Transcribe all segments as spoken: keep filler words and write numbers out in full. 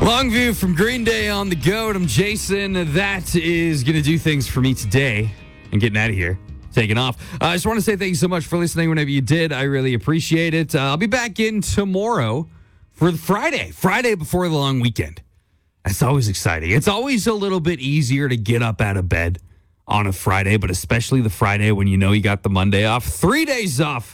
Longview from Green Day on the go. I'm Jason. That is going to do things for me today. I'm getting out of here. Taking off. Uh, I just want to say thank you so much for listening whenever you did. I really appreciate it. Uh, I'll be back in tomorrow for Friday. Friday before the long weekend. That's always exciting. It's always a little bit easier to get up out of bed on a Friday, but especially the Friday when you know you got the Monday off. Three days off.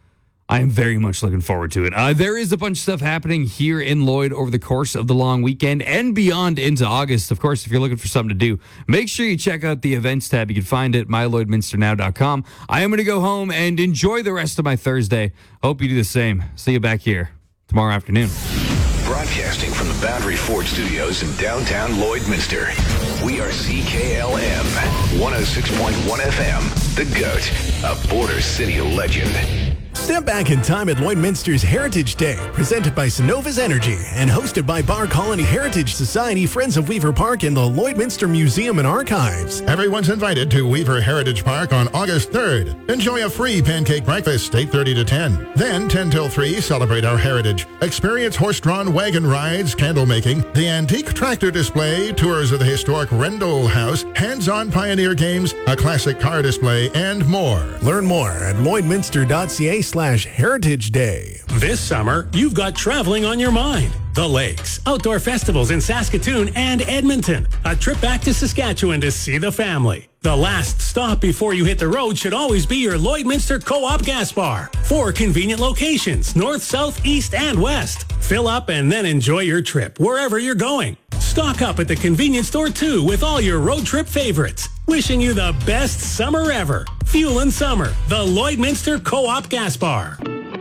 I am very much looking forward to it. Uh, there is a bunch of stuff happening here in Lloyd over the course of the long weekend and beyond into August. Of course, if you're looking for something to do, make sure you check out the events tab. You can find it at my lloyd minster now dot com. I am going to go home and enjoy the rest of my Thursday. Hope you do the same. See you back here tomorrow afternoon. Broadcasting from the Boundary Ford Studios in downtown Lloydminster, we are C K L M, one oh six point one F M, The Goat, a Border City legend. Step back in time at Lloydminster's Heritage Day, presented by Synovus Energy and hosted by Bar Colony Heritage Society, Friends of Weaver Park, and the Lloydminster Museum and Archives. Everyone's invited to Weaver Heritage Park on August third. Enjoy a free pancake breakfast, eight thirty to ten. Then, ten till three, celebrate our heritage. Experience horse-drawn wagon rides, candle making, the antique tractor display, tours of the historic Rendell House, hands-on pioneer games, a classic car display, and more. Learn more at lloydminster.ca slash heritage day. This summer, you've got traveling on your mind. The Lakes, outdoor festivals in Saskatoon and Edmonton. A trip back to Saskatchewan to see the family. The last stop before you hit the road should always be your Lloydminster Co-op Gas Bar. Four convenient locations, north, south, east, and west. Fill up and then enjoy your trip wherever you're going. Stock up at the convenience store too with all your road trip favorites. Wishing you the best summer ever. Fuel in summer, the Lloydminster Co-op Gas Bar.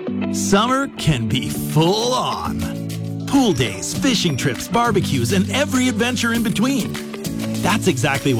Summer can be full on. Pool days, fishing trips, barbecues, and every adventure in between. That's exactly